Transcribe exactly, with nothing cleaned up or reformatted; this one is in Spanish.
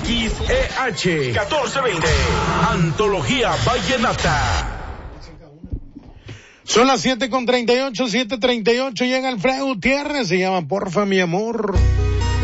X E H catorce veinte. Antología Vallenata. Son las siete con treinta y ocho, siete treinta y ocho, llega Alfredo Gutiérrez, se llama Porfa mi amor.